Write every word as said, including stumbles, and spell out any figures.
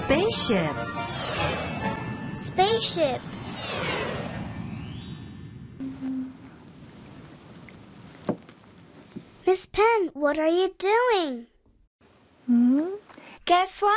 Spaceship. Spaceship. Miss Penn, what are you doing? Hmm? Guess what?